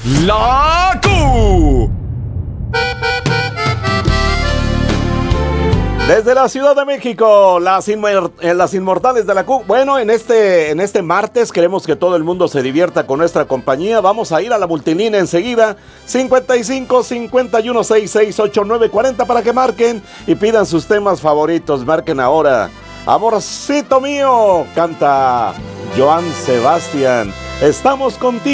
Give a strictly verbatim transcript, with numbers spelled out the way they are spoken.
La Q. Desde la Ciudad de México, las, inmer- eh, las inmortales de la Q. Bueno, en este, en este martes queremos que todo el mundo se divierta con nuestra compañía. Vamos a ir a la multilínea enseguida, cincuenta y cinco, cincuenta y uno, sesenta y seis, ochenta y nueve, cuarenta, para que marquen y pidan sus temas favoritos. Marquen ahora. Amorcito mío, canta Joan Sebastián. Estamos contigo.